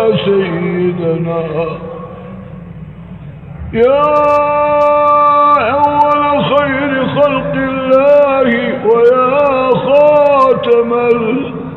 سيدنا يا أول خير خلق الله ويا خاتم